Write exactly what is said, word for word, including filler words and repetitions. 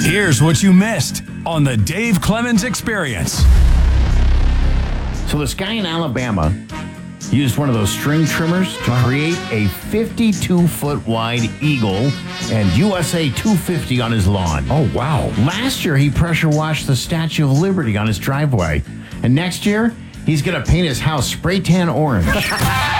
Here's what you missed on the Dave Clemens Experience. So this guy in Alabama used one of those string trimmers to create a fifty-two foot wide Eagle and U S A two fifty on his lawn. Oh, wow. Last year, he pressure washed the Statue of Liberty on his driveway. And next year, he's going to paint his house spray tan orange.